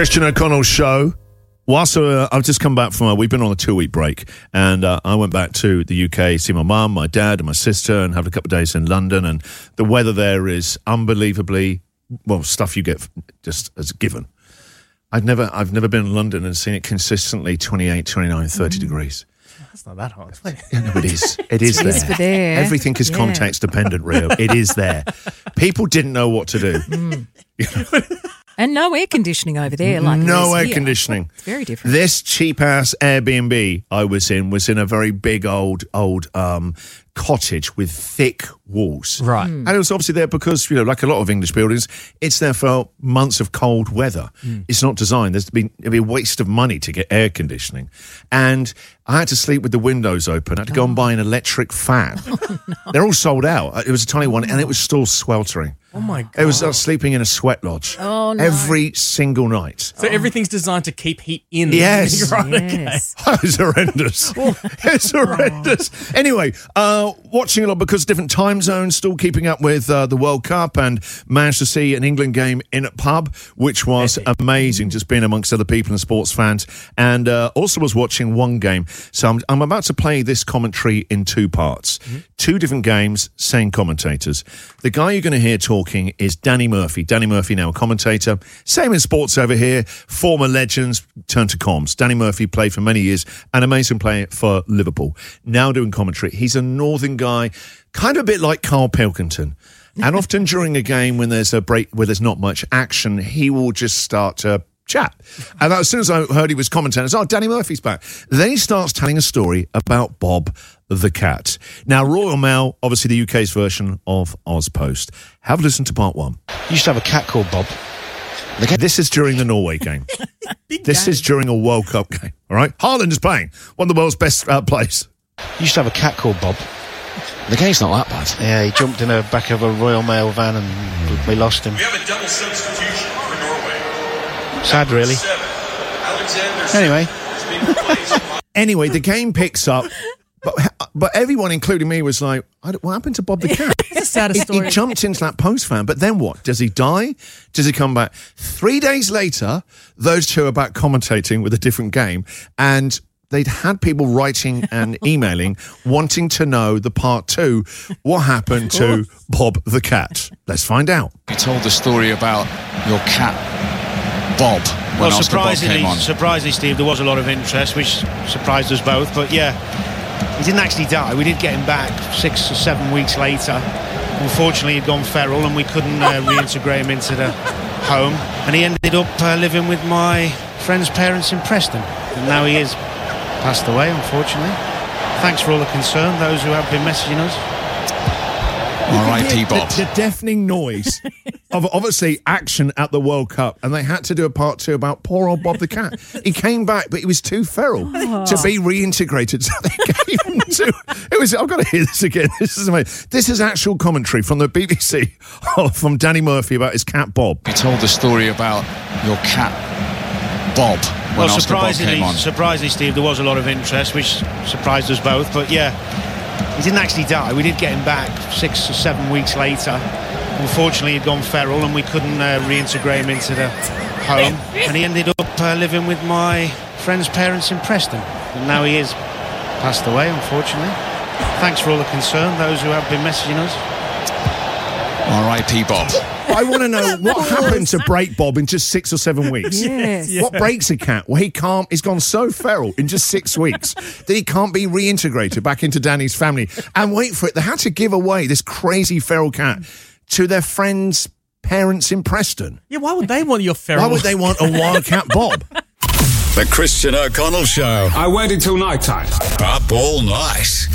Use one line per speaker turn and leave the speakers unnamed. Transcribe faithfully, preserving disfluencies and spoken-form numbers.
Christian O'Connell Show. Whilst uh, I've just come back from, uh, we've been on a two-week break, and uh, I went back to the U K, see my mum, my dad, and my sister, and have a couple of days in London, and the weather there is unbelievably, well, stuff you get just as a given. I've never, I've never been in London and seen it consistently twenty-eight, twenty-nine, thirty mm. degrees.
That's not that hot.
Yeah, no, it is. It is there.
for there.
Everything is
yeah.
context dependent, Rio. It is there. People didn't know what to do.
Mm. And no air conditioning over there. Like
no air
here.
conditioning.
It's very different.
This cheap-ass Airbnb I was in was in a very big old, old um, cottage with thick walls.
Right.
Mm. And it was obviously there because, you know, like a lot of English buildings, it's there for months of cold weather. Mm. It's not designed. There's been it'd be a waste of money to get air conditioning. And I had to sleep with the windows open. I had to go oh. and buy an electric fan. Oh, no. They're all sold out. It was a tiny one, and it was still sweltering.
Oh, my God.
It was uh, sleeping in a sweat lodge.
Oh, no.
Every single night.
So oh. everything's designed to keep heat in.
Yes.
Right,
yes.
okay.
It was horrendous. It's horrendous. Oh. Anyway, uh, watching a lot because different time zones, still keeping up with uh, the World Cup, and managed to see an England game in a pub, which was amazing, just being amongst other people and sports fans. And uh, also was watching one game. So I'm, I'm about to play this commentary in two parts. Mm-hmm. Two different games, same commentators. The guy you're going to hear talking is Danny Murphy. Danny Murphy, now a commentator. Same in sports over here. Former legends turned to comms. Danny Murphy played for many years, an amazing player for Liverpool. Now doing commentary. He's a northern guy, kind of a bit like Carl Pilkington. And often during a game when there's a break, where there's not much action, he will just start to chat. And as soon as I heard he was commentating, I said, oh, Danny Murphy's back. Then he starts telling a story about Bob the cat. Now, Royal Mail, obviously the U K's version of Ozpost. Have a listen to part one.
You used to have a cat called Bob.
This is during the Norway game. This game. is during a World Cup game, all right? Haaland is playing, one of the world's best uh, players.
You used to have a cat called Bob.
The game's not that bad.
Yeah, he jumped in the back of a Royal Mail van and we lost him.
We have a double substitution for Norway.
Sad, really. Anyway.
Anyway, the game picks up, but but everyone, including me, was like, I don't, what happened to Bob the cat?
It's a sad
he,
story.
He jumped into that post van, but then what? Does he die? Does he come back? Three days later, those two are back commentating with a different game, and they'd had people writing and emailing wanting to know the part two, what happened to Bob the cat. Let's find out.
You told the story about your cat, Bob, when
well,
Oscar Bob came
surprisingly,
on.
surprisingly, Steve, there was a lot of interest, which surprised us both. But yeah, he didn't actually die. We did get him back six or seven weeks later. Unfortunately, he'd gone feral and we couldn't uh, reintegrate him into the home. And he ended up uh, living with my friend's parents in Preston. And now he is passed away, unfortunately. Thanks for all the concern, those who have been messaging us.
R I P Bob.
The, the deafening noise of obviously action at the World Cup, and they had to do a part two about poor old Bob the cat. He came back, but he was too feral oh. to be reintegrated. So they gave him to. It was. I've got to hear this again. This is amazing. This is actual commentary from the B B C from Danny Murphy about his cat Bob.
You told the story about your cat Bob. When
well,
Oscar Bob
surprisingly,
came on.
surprisingly, Steve, there was a lot of interest, which surprised us both. But yeah, he didn't actually die. We did get him back six or seven weeks later. Unfortunately, he'd gone feral and we couldn't uh, reintegrate him into the home. And he ended up uh, living with my friend's parents in Preston. And now he is passed away, unfortunately. Thanks for all the concern, those who have been messaging us.
R I P Bob.
I want to know what happened to break Bob in just six or seven weeks.
Yes.
Yeah. What breaks a cat? Well, he can't. He's gone so feral in just six weeks that he can't be reintegrated back into Danny's family. And wait for it, they had to give away this crazy feral cat to their friends' parents in Preston.
Yeah, why would they want your feral?
Why would they want a wildcat Bob?
The Christian O'Connell Show.
I waited till night time.
Up all night.